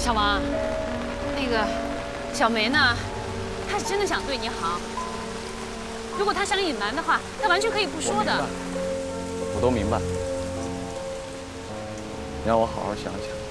小王，那个小梅呢，她是真的想对你好。如果她想隐瞒的话，她完全可以不说的。 我都明白。你让我好好想想。